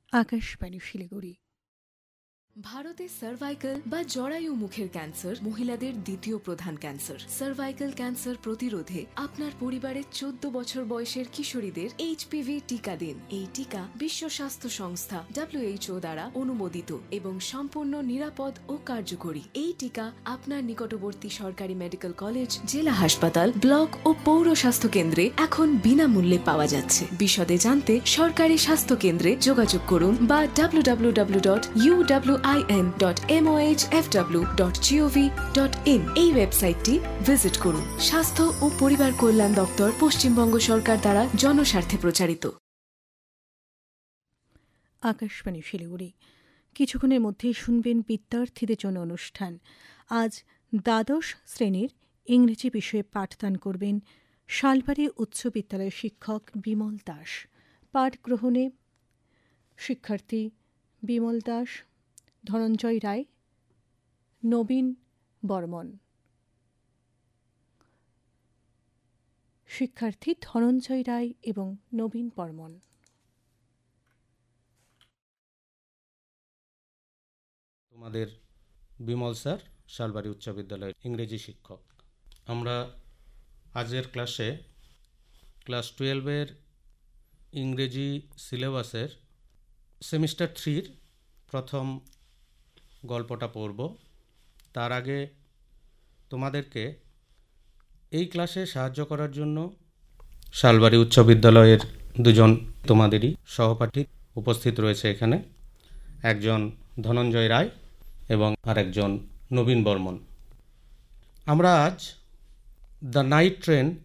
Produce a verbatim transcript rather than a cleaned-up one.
আকাশবাণী শিলিগুড়ি। ভারতে সার্ভাইকাল বা জরায়ু মুখের ক্যান্সার মহিলাদের দ্বিতীয় প্রধান ক্যান্সার। সার্ভাইকাল ক্যান্সার প্রতিরোধে আপনার পরিবারের চোদ্দ বছর বয়সের কিশোরীদের এইচপিভি টিকা দিন। এই টিকা বিশ্ব স্বাস্থ্য সংস্থা ডব্লিউএইচও দ্বারা অনুমোদিত এবং সম্পূর্ণ নিরাপদ ও কার্যকরী। এই টিকা আপনার নিকটবর্তী সরকারি মেডিকেল কলেজ, জেলা হাসপাতাল, ব্লক ও পৌর স্বাস্থ্য কেন্দ্রে এখন বিনামূল্যে পাওয়া যাচ্ছে। বিশদে জানতে সরকারি স্বাস্থ্য কেন্দ্রে যোগাযোগ করুন বা W W W dot U W I N dot M O H F W dot G O V dot in এই ওয়েবসাইটটি ভিজিট করুন। স্বাস্থ্য ও পরিবার কল্যাণ দপ্তর, পশ্চিমবঙ্গ সরকার দ্বারা জনস্বার্থে প্রচারিত। আকাশবাণী শিলিগুড়ি। কিছুক্ষণের মধ্যেই শুনবেন বিদ্যার্থীদের জন্য অনুষ্ঠান। আজ দ্বাদশ শ্রেণীর ইংরেজি বিষয়ে পাঠদান করবেন শালবাড়ি উচ্চ বিদ্যালয়ের শিক্ষক বিমল দাস। পাঠ গ্রহণে শিক্ষার্থী বিমল দাস, ধনঞ্জয় রায়, নবীন বর্মন। শিক্ষার্থী ধনঞ্জয় রায় এবং নবীন বর্মন। তোমাদের বিমল স্যার, শালবাড়ি উচ্চ বিদ্যালয়ের ইংরেজি শিক্ষক। আমরা আজকের ক্লাসে ক্লাস টুয়েলভের ইংরেজি সিলেবাসের সেমিস্টার থ্রির প্রথম গল্পটা পড়ব। তার আগে তোমাদেরকে এই ক্লাসে সাহায্য করার জন্য শালবাড়ি উচ্চ বিদ্যালয়ের দুজন তোমাদেরই সহপাঠী উপস্থিত রয়েছে এখানে, একজন ধনঞ্জয় রায় এবং আরেকজন নবীন বর্মন। আমরা আজ দ্য নাইট ট্রেন